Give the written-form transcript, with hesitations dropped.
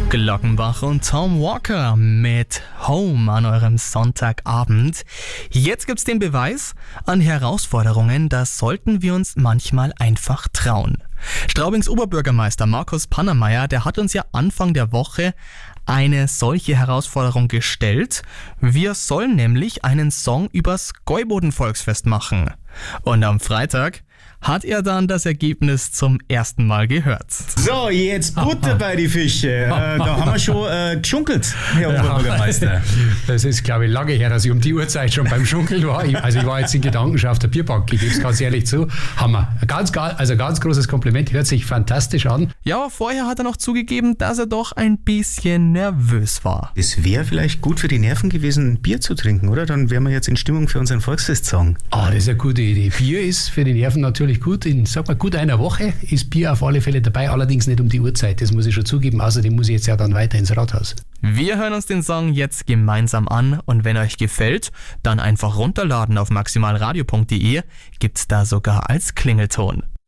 Glockenbach und Tom Walker mit Home an eurem Sonntagabend. Jetzt gibt's den Beweis an Herausforderungen, das sollten wir uns manchmal einfach trauen. Straubings Oberbürgermeister Markus Pannermeier, der hat uns ja Anfang der Woche eine solche Herausforderung gestellt. Wir sollen nämlich einen Song übers Gäuboden-Volksfest machen. Und am Freitag hat er dann das Ergebnis zum ersten Mal gehört. So, jetzt Butter bei die Fische. Da haben wir schon geschunkelt, Herr Oberbürgermeister. Das ist, glaube ich, lange her, dass ich um die Uhrzeit schon beim Schunkeln war. Ich war jetzt in Gedanken schon auf der Bierbank, ich gebe es ganz ehrlich zu. Hammer. Ganz großes Kompliment, hört sich fantastisch an. Ja, aber vorher hat er noch zugegeben, dass er doch ein bisschen nervös war. Es wäre vielleicht gut für die Nerven gewesen, ein Bier zu trinken, oder? Dann wären wir jetzt in Stimmung für unseren Volksfestsong. Das ist eine gute Idee. Bier ist für die Nerven natürlich gut. In, gut einer Woche ist Bier auf alle Fälle dabei, allerdings nicht um die Uhrzeit, das muss ich schon zugeben. Außerdem muss ich jetzt ja dann weiter ins Rathaus. Wir hören uns den Song jetzt gemeinsam an und wenn euch gefällt, dann einfach runterladen auf maximalradio.de, gibt's da sogar als Klingelton.